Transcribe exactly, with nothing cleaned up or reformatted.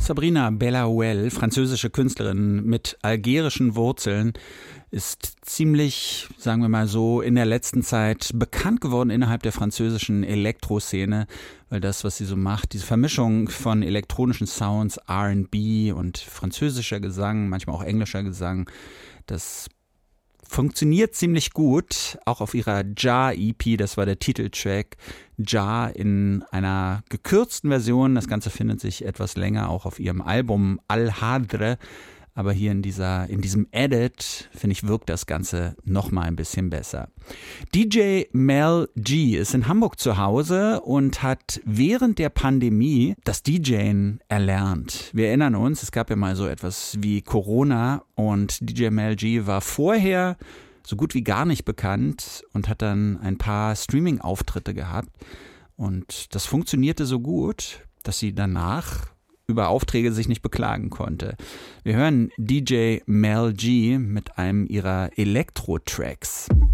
Sabrina Belaouel, französische Künstlerin mit algerischen Wurzeln, ist ziemlich, sagen wir mal so, in der letzten Zeit bekannt geworden innerhalb der französischen Elektroszene, weil das, was sie so macht, diese Vermischung von elektronischen Sounds, R and B und französischer Gesang, manchmal auch englischer Gesang, das funktioniert ziemlich gut, auch auf ihrer Ja-E P, das war der Titeltrack, Ja in einer gekürzten Version, das Ganze findet sich etwas länger auch auf ihrem Album Al-Hadre, aber hier in dieser, in diesem Edit, finde ich, wirkt das Ganze nochmal ein bisschen besser. D J Mel G ist in Hamburg zu Hause und hat während der Pandemie das DJen erlernt. Wir erinnern uns, es gab ja mal so etwas wie Corona und D J Mel G war vorher so gut wie gar nicht bekannt und hat dann ein paar Streaming-Auftritte gehabt. Und das funktionierte so gut, dass sie danach über Aufträge sich nicht beklagen konnte. Wir hören D J Mel G mit einem ihrer Elektro-Tracks.